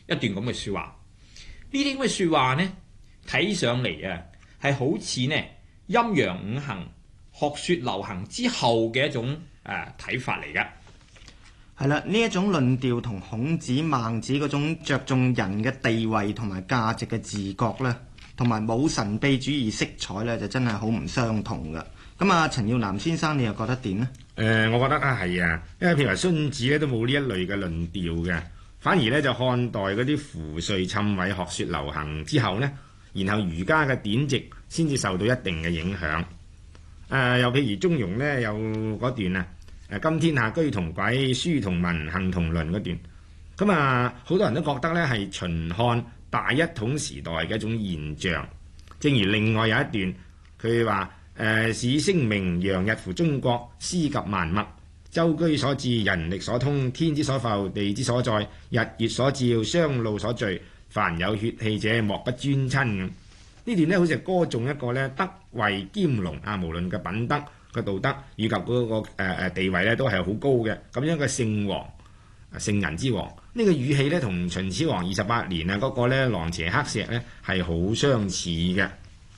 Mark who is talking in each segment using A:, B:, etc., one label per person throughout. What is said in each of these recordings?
A: 一段咁嘅説話。呢啲咁嘅説話呢，睇上嚟啊，係好似呢陰陽五行學説流行之後嘅一種睇法嚟㗎。
B: 係啦，呢一種論調同孔子、孟子嗰種着重人嘅地位同埋價值嘅自覺呢，同埋冇神秘主義色彩呢，就真係好唔相同㗎。咁啊，陳耀南先生，你又覺得點呢？
C: 我覺得係啊，因為譬如話孫子咧都冇呢一類嘅論調嘅，反而咧就看待嗰啲扶垂諂媚學説流行之後呢，然後儒家嘅典籍先至受到一定嘅影響。又譬如中庸呢，有嗰段啊，今天下居同軌，書同文，行同倫嗰段。咁啊，好多人都覺得呢係秦漢大一統時代嘅一種現象。正如另外有一段，佢話使聲名揚日乎中國，詩及萬物，舟車所至，人力所通，天之所覆，地之所在，日月所照，商路所聚，凡有血氣者，莫不尊親。呢段呢好似係歌頌一個呢德位兼龍啊，無論嘅品德、嘅道德以及嗰個地位呢都係好高嘅咁樣嘅聖王、聖人之王。呢個語氣呢同秦始皇28年啊嗰個呢狼邪黑石呢係好相似嘅。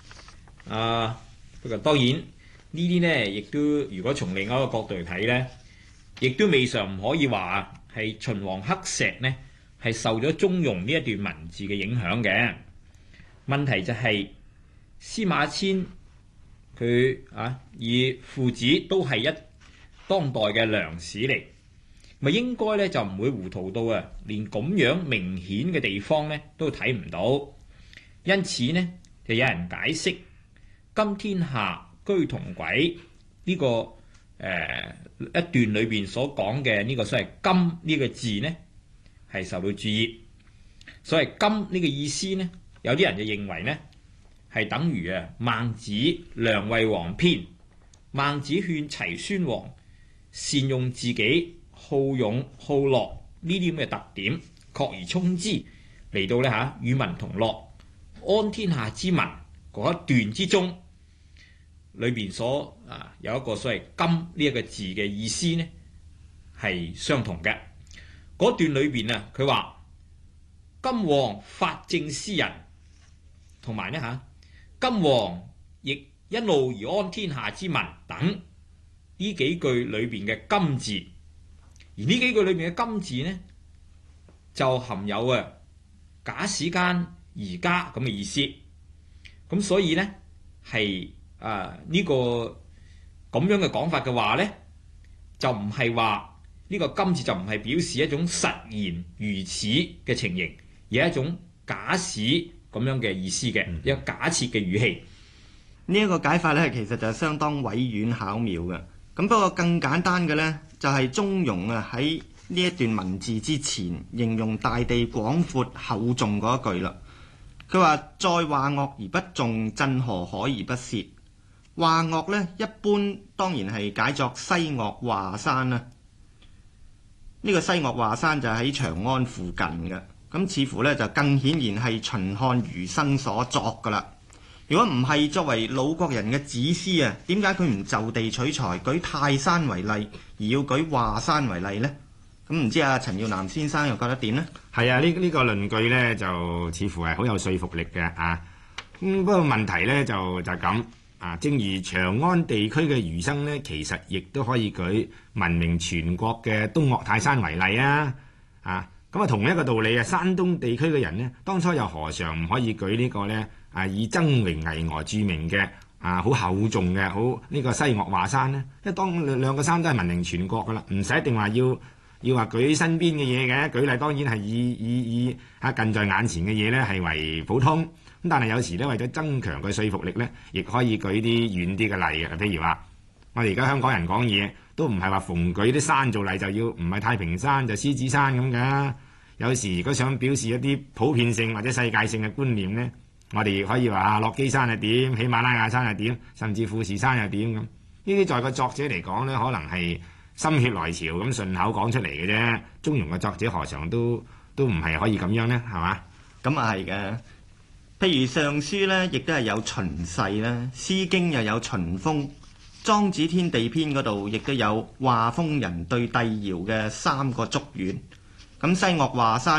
A: 不過當然呢啲呢，亦都如果從另一個角度嚟睇呢，亦都未嘗唔可以話係秦王黑石呢係受咗中庸呢一段文字嘅影響嘅。問題就係司馬遷佢以父子都係一當代嘅良史嚟，咪應該呢就唔會糊塗到連咁樣明顯嘅地方呢都睇唔到。因此呢，就有人解釋今天下居同軌呢個一段裏邊所講嘅呢個所謂今呢個字呢係受到注意。所謂今呢個意思呢，有啲人就認為呢係等於孟子梁惠王篇，孟子勸齊宣王善用自己好勇好樂呢啲咁嘅特點，確而充之嚟到呢與民同樂安天下之民嗰一段之中，裏邊所有一個所謂今呢一個字嘅意思呢係相同嘅。嗰段裏邊佢話今王法正斯人，同埋呢今王亦一怒而安天下之民等呢幾句裏邊嘅今字，而呢幾句裏邊嘅今字呢就含有假使間而家咁嘅意思。咁所以呢係呢個咁樣嘅講法嘅話呢，就唔係話呢個今字就唔係表示一種實然如此嘅情形，而係一種假使咁樣嘅意思嘅一個假設嘅語氣。
B: 呢一個解法呢，其實就係相當委婉巧妙嘅。咁不過更簡單嘅呢，就係中庸喺呢一段文字之前形容大地廣闊厚重嗰一句啦。佢話再話惡而不中，震河海而不泄。話惡呢，一般當然係解作西岳華山啦。呢個西岳華山就喺長安附近嘅，咁似乎呢，就更顯然係秦漢儒生所作噶啦。如果唔係作為魯國人嘅子師啊，點解佢唔就地取材，舉泰山為例，而要舉華山為例呢？咁唔知陳耀南先生又覺得點呢？
C: 係啊，呢個論據呢，就似乎係好有說服力嘅啊。不過問題呢，就咁啊。正如長安地區嘅儒生呢，其實亦都可以舉聞名全國嘅東嶽泰山為例啊。咁同一個道理啊，山東地區嘅人呢，當初又何嘗唔可以舉呢個呢？以爭榮巍峨著名嘅好厚重嘅好呢個西嶽華山呢？因為當兩個山都係聞名全國噶啦，唔使一定話要話舉身邊嘅嘢嘅。舉例當然係以近在眼前嘅嘢呢係為普通。咁但係有時呢，為咗增強佢說服力呢，亦可以舉啲遠啲嘅例嘅。譬如話我哋而家香港人講嘢都唔係話逢舉啲山做例就要唔係太平山就獅子山咁㗎。有時如果想表示一啲普遍性或者世界性嘅觀念呢，我哋亦可以話落基山係點，喜馬拉雅山係點，甚至富士山係點咁。呢啲在個作者嚟講呢，可能係心血來潮咁順口講出嚟嘅啫。中庸嘅作者何嘗都唔係可以咁樣呢？係嘛？
B: 咁啊係嘅。譬如上書呢，亦都係有秦誓啦，詩經又有秦風，莊子天地篇嗰度亦都有華豐人對帝堯嘅3個祝願。咁西嶽華山